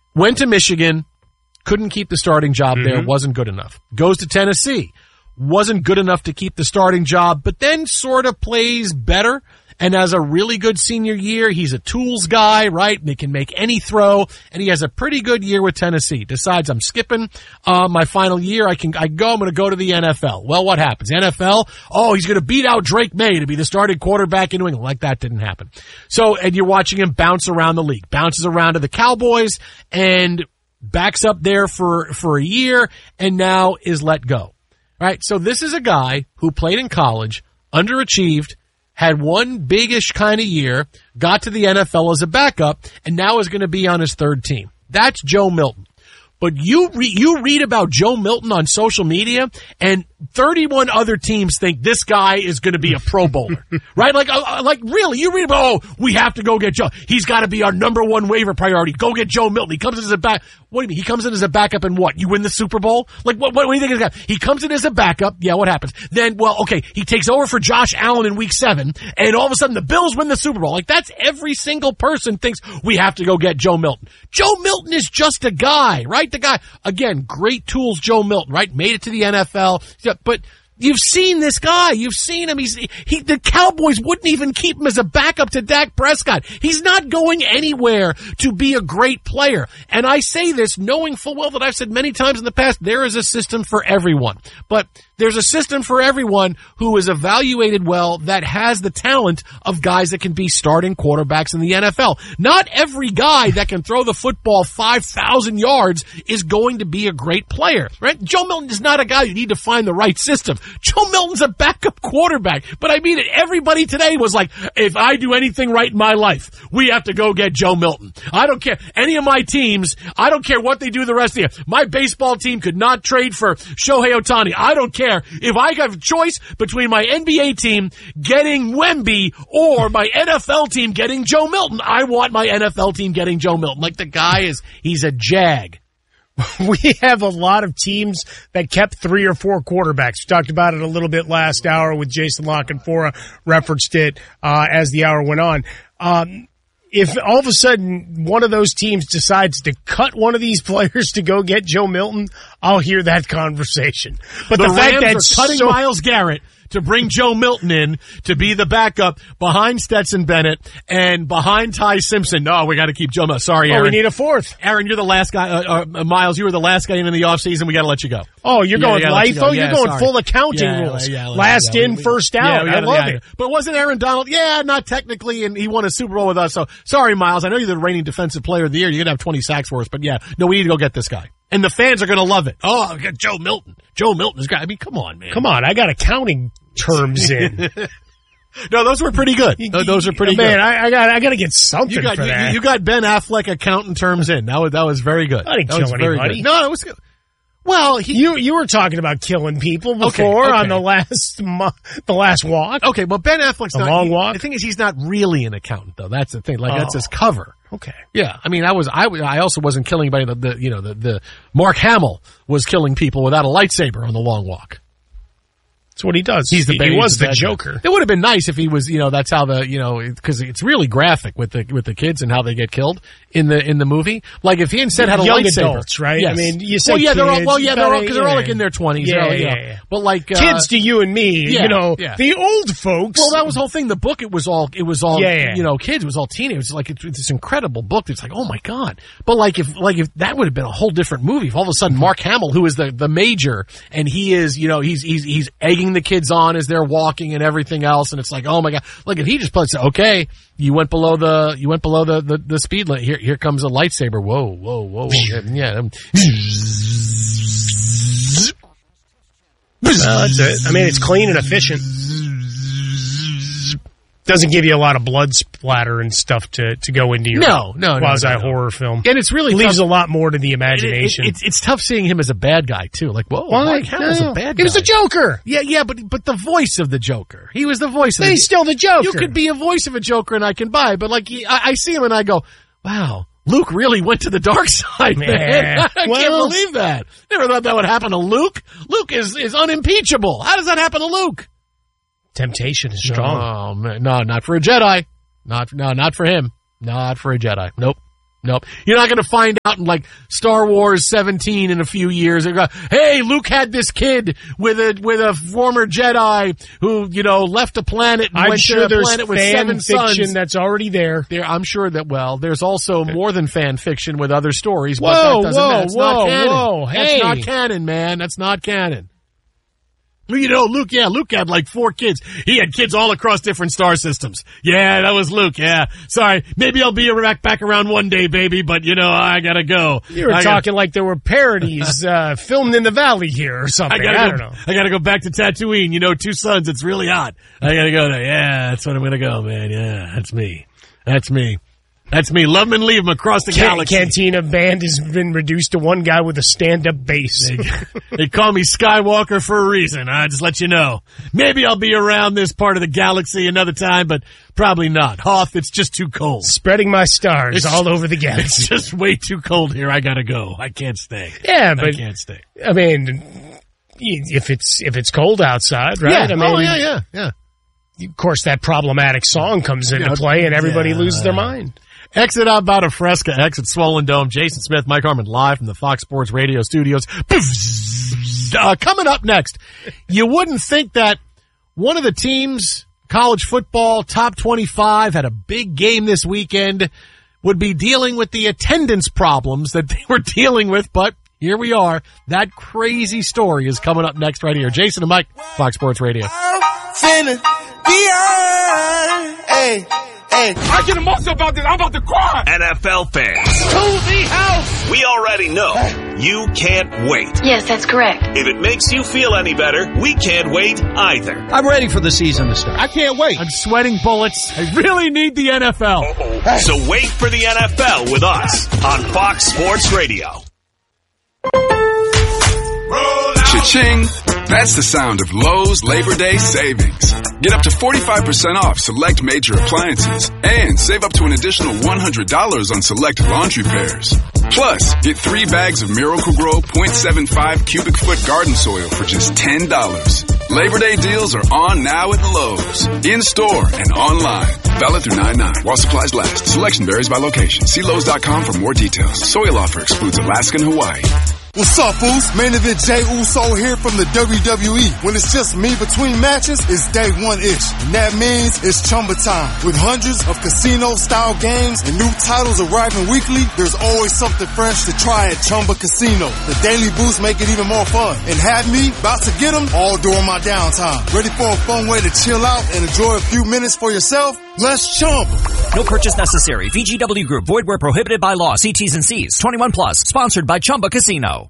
Went to Michigan, couldn't keep the starting job there, wasn't good enough. Goes to Tennessee, wasn't good enough to keep the starting job, but then sort of plays better. And has a really good senior year. He's a tools guy, right? And he can make any throw. And he has a pretty good year with Tennessee. Decides I'm skipping my final year. I'm going to go to the NFL. Well, what happens? NFL, he's going to beat out Drake May to be the starting quarterback in New England. Like that didn't happen. So, and you're watching him bounce around the league. Bounces around to the Cowboys and backs up there for a year and now is let go. All right? So this is a guy who played in college, underachieved, had one big-ish kind of year, got to the NFL as a backup, and now is going to be on his third team. That's Joe Milton. But you read about Joe Milton on social media, and 31 other teams think this guy is going to be a Pro Bowler, right? Like really, you read about, we have to go get Joe. He's got to be our number one waiver priority. Go get Joe Milton. He comes in as a back. What do you mean? He comes in as a backup and what? You win the Super Bowl? Like what do you think is going to happen? He comes in as a backup. Yeah, what happens? Then, he takes over for Josh Allen in week 7, and all of a sudden the Bills win the Super Bowl. Like that's every single person thinks we have to go get Joe Milton. Joe Milton is just a guy, right? The guy, again, great tools, Joe Milton, right? Made it to the NFL. But you've seen this guy. You've seen him. The Cowboys wouldn't even keep him as a backup to Dak Prescott. He's not going anywhere to be a great player. And I say this knowing full well that I've said many times in the past, there is a system for everyone. But there's a system for everyone who is evaluated well that has the talent of guys that can be starting quarterbacks in the NFL. Not every guy that can throw the football 5,000 yards is going to be a great player, right? Joe Milton is not a guy you need to find the right system. Joe Milton's a backup quarterback. But I mean it, everybody today was like, if I do anything right in my life, we have to go get Joe Milton. I don't care. Any of my teams, I don't care what they do the rest of the year. My baseball team could not trade for Shohei Ohtani. I don't care. If I have a choice between my NBA team getting Wemby or my NFL team getting Joe Milton, I want my NFL team getting Joe Milton. Like the guy he's a jag. We have a lot of teams that kept 3 or 4 quarterbacks. We talked about it a little bit last hour with Jason Lockenfora, referenced it as the hour went on. If all of a sudden one of those teams decides to cut one of these players to go get Joe Milton, I'll hear that conversation. But the fact that Rams are cutting Myles Garrett to bring Joe Milton in to be the backup behind Stetson Bennett and behind Ty Simpson. No, we got to keep Joe Milton. Sorry, Aaron. We need a fourth. Aaron, you're the last guy. Myles, you were the last guy in the offseason. We got to let you go. Oh, you're going LIFO? You're going full accounting rules. Last in, first out. I love it. But wasn't Aaron Donald? Yeah, not technically, and he won a Super Bowl with us. So sorry, Myles. I know you're the reigning defensive player of the year. You're going to have 20 sacks for us. But yeah, no, we need to go get this guy. And the fans are going to love it. Oh, I'll get Joe Milton. Joe Milton is great. I mean, come on, man. Come on. I got accounting terms in. No, those were pretty good. Those are pretty good. Man, I got to get something for that. You got Ben Affleck accountant terms in. That was very good. I didn't kill anybody. No, it was good. Well, you were talking about killing people before on the last walk. Okay, well, Ben Affleck's not long walk. The thing is, he's not really an accountant, though. That's the thing. Like that's his cover. Okay. Yeah, I mean, I also wasn't killing anybody. The Mark Hamill was killing people without a lightsaber on the long walk. That's what he does. He was the Joker. It would have been nice if he was, that's how because it's really graphic with the kids and how they get killed in the movie. Like if he instead had a young lightsaber, adults, right? Yes. I mean, you say they're all because they're all like in their 20s. Yeah. But like kids to you and me, the old folks. Well, that was the whole thing. The book, it was all kids. It was all teenagers. Like it's this incredible book. It's like, oh my god. But like if that would have been a whole different movie. If all of a sudden Mark Hamill, who is the major, and he is, he's egging the kids on as they're walking and everything else, and it's like, oh my god. Like if he just puts, okay, you went below the speed limit. Here comes a lightsaber. Whoa. Yeah. It's clean and efficient. Doesn't give you a lot of blood splatter and stuff to go into your quasi-horror film. And it's really leaves a lot more to the imagination. It's tough seeing him as a bad guy, too. Like, whoa, Mark Hamill's a bad guy. He was the Joker. Yeah, but the voice of the Joker. He was the voice of He's still the Joker. You could be a voice of a Joker and I can buy, but like, I see him and I go, wow, Luke really went to the dark side, man. I can't believe that. Never thought that would happen to Luke. Luke is unimpeachable. How does that happen to Luke? Temptation is strong. Oh man, no, not for a Jedi. Not for him. Not for a Jedi. Nope. Nope. You're not going to find out in like Star Wars 17 in a few years. They're going, hey, Luke had this kid with a former Jedi who, left a planet and went to a planet with 7 sons. Fiction that's already there. I'm sure that, there's also more than fan fiction with other stories, but that's not canon. That's not canon, man. That's not canon. Luke had like 4 kids. He had kids all across different star systems. Yeah, that was Luke. Yeah. Sorry. Maybe I'll be back around one day, baby, but I gotta go. You were talking like there were parodies, filmed in the valley here or something. I don't know. I gotta go back to Tatooine. 2 sons. It's really hot. I gotta go there. Yeah, that's what I'm gonna go, man. Yeah, that's me. That's me. Love him and leave him across the galaxy. Cantina band has been reduced to one guy with a stand-up bass. They call me Skywalker for a reason. I just let you know. Maybe I'll be around this part of the galaxy another time, but probably not. Hoth, it's just too cold. Spreading my stars all over the galaxy. It's just way too cold here. I gotta go. I can't stay. Yeah, but I can't stay. I mean, if it's cold outside, right? Yeah. Yeah. Of course, that problematic song comes into play, and everybody loses their mind. Exit out about a Fresca, exit Swollen Dome. Jason Smith, Mike Harmon, live from the Fox Sports Radio studios. Coming up next, you wouldn't think that one of the teams, college football, top 25, had a big game this weekend, would be dealing with the attendance problems that they were dealing with, but here we are. That crazy story is coming up next right here. Jason and Mike, Fox Sports Radio. Hey, I get emotional about this. I'm about to cry. NFL fans. To the house. We already know you can't wait. Yes, that's correct. If it makes you feel any better, we can't wait either. I'm ready for the season to start. I can't wait. I'm sweating bullets. I really need the NFL. So wait for the NFL with us on Fox Sports Radio. Cha-ching! That's the sound of Lowe's Labor Day savings. Get up to 45% off select major appliances and save up to an additional $100 on select laundry pairs. Plus, get 3 bags of Miracle-Gro 0.75 cubic foot garden soil for just $10. Labor Day deals are on now at Lowe's. In-store and online. Valid through 9/9 while supplies last. Selection varies by location. See Lowe's.com for more details. Soil offer excludes Alaska and Hawaii. What's up, Foos? Main event Jey Uso here from the WWE. When it's just me between matches, it's day one-ish. And that means it's Chumba time. With hundreds of casino-style games and new titles arriving weekly, there's always something fresh to try at Chumba Casino. The daily boosts make it even more fun. And have me about to get them all during my downtime. Ready for a fun way to chill out and enjoy a few minutes for yourself? Let's Chumba. No purchase necessary. VGW Group. Void where prohibited by law. See T's and C's. 21 plus. Sponsored by Chumba Casino.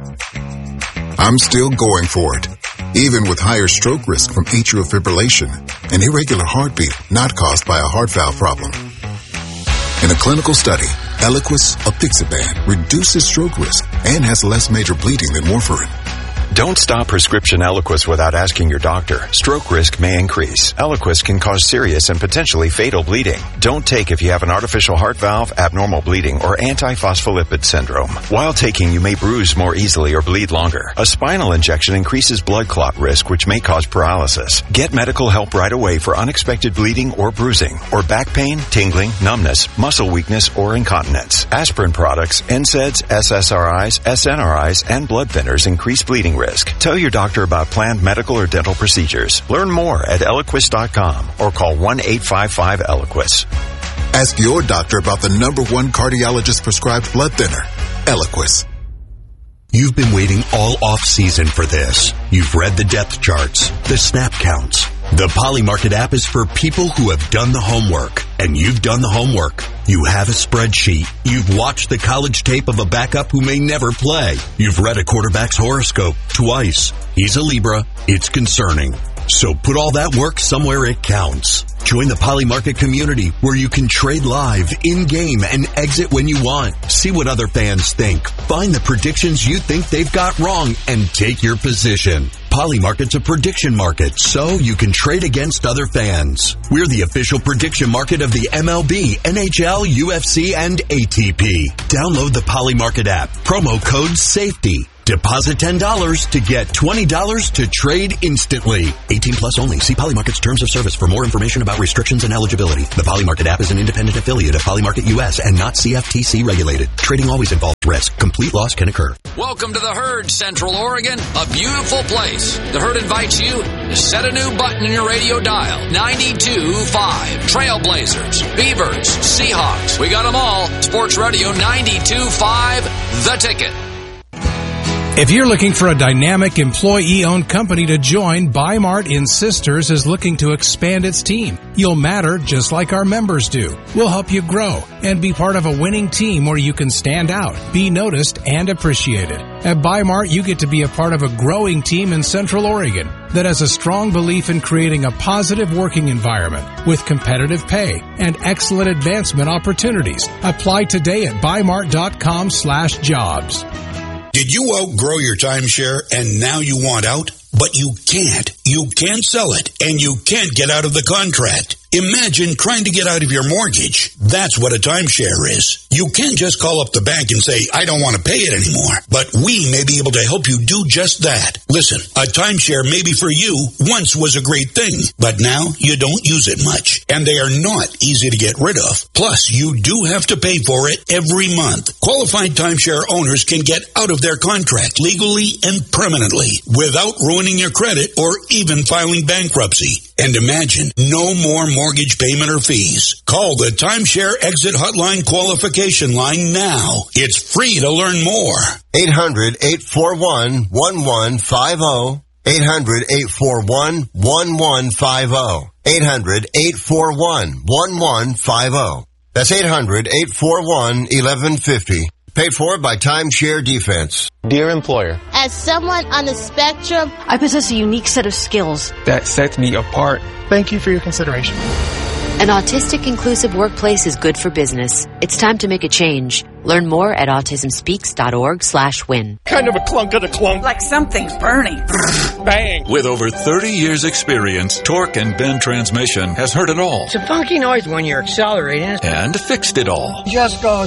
I'm still going for it, even with higher stroke risk from atrial fibrillation, an irregular heartbeat not caused by a heart valve problem. In a clinical study, Eliquis apixaban reduces stroke risk and has less major bleeding than warfarin. Don't stop prescription Eliquis without asking your doctor. Stroke risk may increase. Eliquis can cause serious and potentially fatal bleeding. Don't take if you have an artificial heart valve, abnormal bleeding, or antiphospholipid syndrome. While taking, you may bruise more easily or bleed longer. A spinal injection increases blood clot risk, which may cause paralysis. Get medical help right away for unexpected bleeding or bruising, or back pain, tingling, numbness, muscle weakness, or incontinence. Aspirin products, NSAIDs, SSRIs, SNRIs, and blood thinners increase bleeding risk. Tell your doctor about planned medical or dental procedures. Learn more at Eliquis.com or call 1-855-ELIQUIS. Ask your doctor about the #1 cardiologist prescribed blood thinner, Eliquis. You've been waiting all off-season for this. You've read the depth charts, the snap counts. The Polymarket app is for people who have done the homework, and you've done the homework. You have a spreadsheet. You've watched the college tape of a backup who may never play. You've read a quarterback's horoscope twice. He's a Libra. It's concerning. So put all that work somewhere it counts. Join the Polymarket community where you can trade live, in-game, and exit when you want. See what other fans think. Find the predictions you think they've got wrong and take your position. Polymarket's a prediction market, so you can trade against other fans. We're the official prediction market of the MLB, NHL, UFC, and ATP. Download the Polymarket app. Promo code SAFETY. Deposit $10 to get $20 to trade instantly. 18 plus only. See Polymarket's terms of service for more information about restrictions and eligibility. The Polymarket app is an independent affiliate of Polymarket US and not CFTC regulated. Trading always involves risk. Complete loss can occur. Welcome to the Herd, Central Oregon, a beautiful place. The Herd invites you to set a new button in your radio dial. 92.5. Trailblazers, Beavers, Seahawks. We got them all. Sports Radio 92.5. The Ticket. If you're looking for a dynamic employee-owned company to join, Bi-Mart in Sisters is looking to expand its team. You'll matter just like our members do. We'll help you grow and be part of a winning team where you can stand out, be noticed, and appreciated. At Bi-Mart, you get to be a part of a growing team in Central Oregon that has a strong belief in creating a positive working environment with competitive pay and excellent advancement opportunities. Apply today at bimart.com/jobs. Did you outgrow your timeshare and now you want out? But you can't. You can't sell it, and you can't get out of the contract. Imagine trying to get out of your mortgage. That's what a timeshare is. You can't just call up the bank and say, I don't want to pay it anymore. But we may be able to help you do just that. Listen, a timeshare maybe for you once was a great thing, but now you don't use it much, and they are not easy to get rid of. Plus, you do have to pay for it every month. Qualified timeshare owners can get out of their contract legally and permanently without ruining your credit or even filing bankruptcy. And imagine, no more mortgage payment or fees. Call the Timeshare Exit Hotline qualification line now. It's free to learn more. 800-841-1150. 800-841-1150. 800-841-1150. That's 800-841-1150. Paid for by Timeshare Defense. Dear employer, as someone on the spectrum, I possess a unique set of skills that sets me apart. Thank you for your consideration. An autistic inclusive workplace is good for business. It's time to make a change. Learn more at autismspeaks.org/win. Kind of a clunk of the clunk. Like something's burning. Bang. With over 30 years experience, Torque and Bend Transmission has heard it all. It's a funky noise when you're accelerating. And fixed it all. Just goes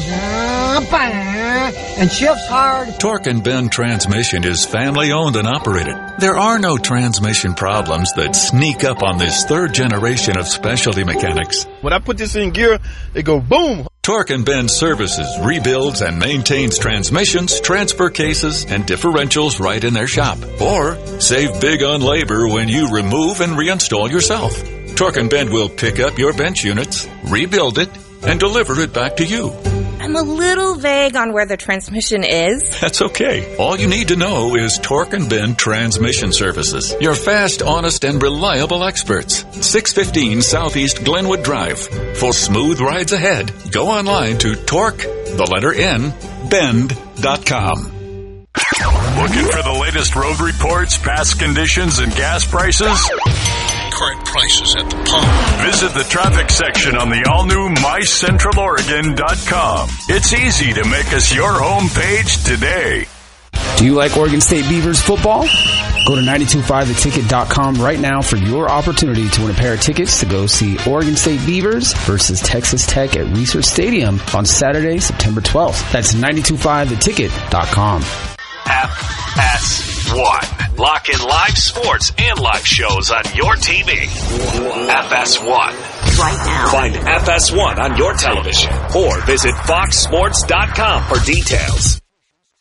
and shifts hard. Torque and Bend Transmission is family owned and operated. There are no transmission problems that sneak up on this third generation of specialty mechanics. When I put this in gear, it goes boom. Torque and Bend services, rebuilds, and maintains transmissions, transfer cases, and differentials right in their shop. Or save big on labor when you remove and reinstall yourself. Torque and Bend will pick up your bench units, rebuild it, and deliver it back to you. I'm a little vague on where the transmission is. That's okay. All you need to know is Torque and Bend Transmission Services. Your fast, honest, and reliable experts. 615 Southeast Glenwood Drive. For smooth rides ahead, go online to bend.com. Looking for the latest road reports, past conditions, and gas prices? Current prices at the pump. Visit the traffic section on the all-new mycentraloregon.com. It's easy to make us your homepage today. Do you like Oregon State Beavers football? Go to 925theticket.com right now for your opportunity to win a pair of tickets to go see Oregon State Beavers versus Texas Tech at Research Stadium on Saturday, September 12th. That's 925theticket.com. FS1. Lock in live sports and live shows on your TV. FS1. Right now. Find FS1 on your television or visit foxsports.com for details.